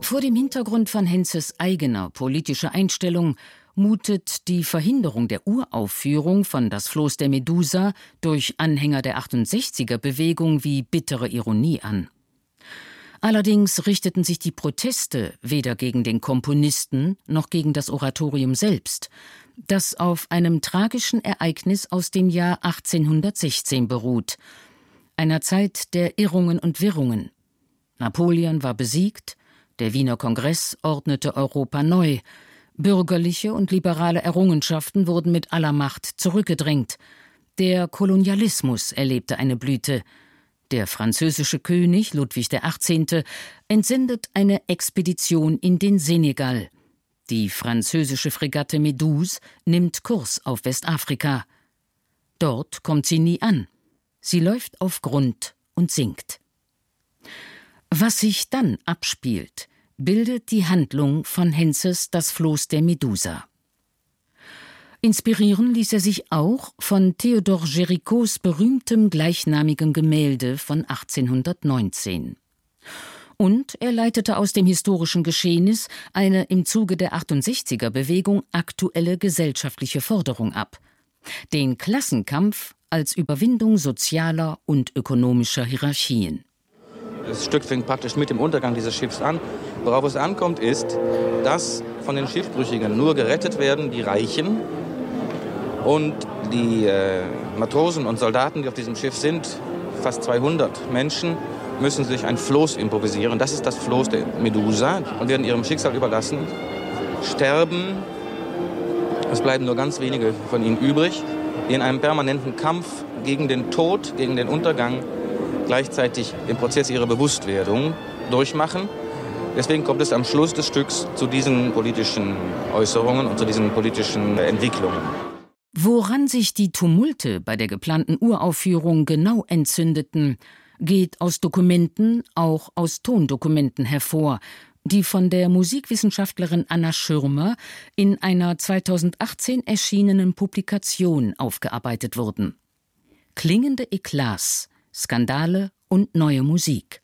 Vor dem Hintergrund von Henzes eigener politischer Einstellung mutet die Verhinderung der Uraufführung von Das Floß der Medusa durch Anhänger der 68er-Bewegung wie bittere Ironie an. Allerdings richteten sich die Proteste weder gegen den Komponisten noch gegen das Oratorium selbst, das auf einem tragischen Ereignis aus dem Jahr 1816 beruht, einer Zeit der Irrungen und Wirrungen. Napoleon war besiegt, der Wiener Kongress ordnete Europa neu, bürgerliche und liberale Errungenschaften wurden mit aller Macht zurückgedrängt, der Kolonialismus erlebte eine Blüte, der französische König Ludwig XVIII. Entsendet eine Expedition in den Senegal. Die französische Fregatte Méduse nimmt Kurs auf Westafrika. Dort kommt sie nie an. Sie läuft auf Grund und sinkt. Was sich dann abspielt, bildet die Handlung von Henzes Das Floß der Medusa. Inspirieren ließ er sich auch von Théodore Géricaults berühmtem gleichnamigen Gemälde von 1819. Und er leitete aus dem historischen Geschehnis eine im Zuge der 68er-Bewegung aktuelle gesellschaftliche Forderung ab: den Klassenkampf als Überwindung sozialer und ökonomischer Hierarchien. Das Stück fängt praktisch mit dem Untergang dieses Schiffs an. Worauf es ankommt, ist, dass von den Schiffbrüchigen nur gerettet werden die Reichen und die Matrosen und Soldaten, die auf diesem Schiff sind, fast 200 Menschen, müssen sich ein Floß improvisieren. Das ist das Floß der Medusa und werden ihrem Schicksal überlassen, sterben. Es bleiben nur ganz wenige von ihnen übrig, die in einem permanenten Kampf gegen den Tod, gegen den Untergang, gleichzeitig den Prozess ihrer Bewusstwerdung durchmachen. Deswegen kommt es am Schluss des Stücks zu diesen politischen Äußerungen und zu diesen politischen Entwicklungen. Woran sich die Tumulte bei der geplanten Uraufführung genau entzündeten, geht aus Dokumenten, auch aus Tondokumenten hervor, die von der Musikwissenschaftlerin Anna Schirmer in einer 2018 erschienenen Publikation aufgearbeitet wurden. Klingende Eklats, Skandale und neue Musik.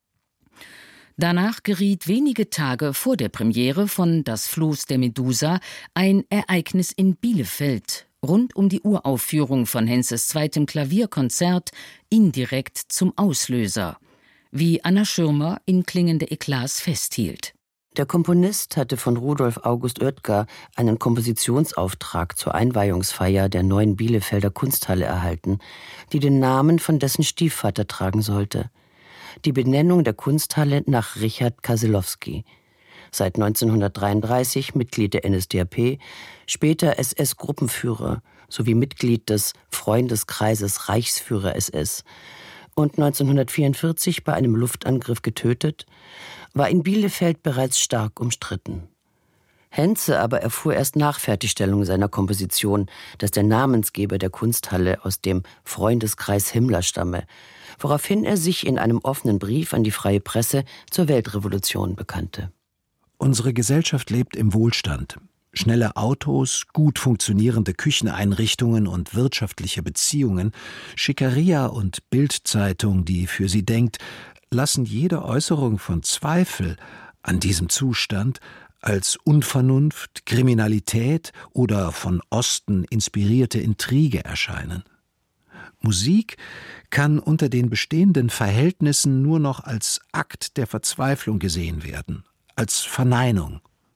Danach geriet wenige Tage vor der Premiere von Das Floß der Medusa ein Ereignis in Bielefeld rund um die Uraufführung von Henzes zweitem Klavierkonzert indirekt zum Auslöser, wie Anna Schirmer in Klingende Eklats festhielt. Der Komponist hatte von Rudolf August Oetker einen Kompositionsauftrag zur Einweihungsfeier der neuen Bielefelder Kunsthalle erhalten, die den Namen von dessen Stiefvater tragen sollte. Die Benennung der Kunsthalle nach Richard Kaselowski. Seit 1933 Mitglied der NSDAP, später SS-Gruppenführer sowie Mitglied des Freundeskreises Reichsführer SS und 1944 bei einem Luftangriff getötet, war in Bielefeld bereits stark umstritten. Henze aber erfuhr erst nach Fertigstellung seiner Komposition, dass der Namensgeber der Kunsthalle aus dem Freundeskreis Himmler stamme, woraufhin er sich in einem offenen Brief an die Freie Presse zur Weltrevolution bekannte. Unsere Gesellschaft lebt im Wohlstand. Schnelle Autos, gut funktionierende Kücheneinrichtungen und wirtschaftliche Beziehungen, Schickeria und Bildzeitung, die für sie denkt, lassen jede Äußerung von Zweifel an diesem Zustand als Unvernunft, Kriminalität oder von Osten inspirierte Intrige erscheinen. Musik kann unter den bestehenden Verhältnissen nur noch als Akt der Verzweiflung gesehen werden, als Verneinung.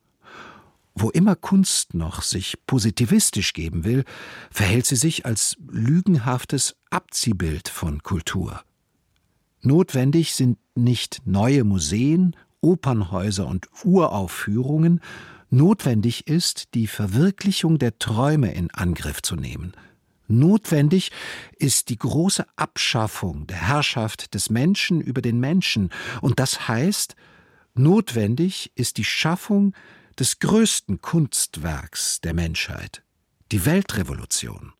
Wo immer Kunst noch sich positivistisch geben will, verhält sie sich als lügenhaftes Abziehbild von Kultur. Notwendig sind nicht neue Museen, Opernhäuser und Uraufführungen, notwendig ist, die Verwirklichung der Träume in Angriff zu nehmen. Notwendig ist die große Abschaffung der Herrschaft des Menschen über den Menschen, und das heißt, notwendig ist die Schaffung des größten Kunstwerks der Menschheit, die Weltrevolution.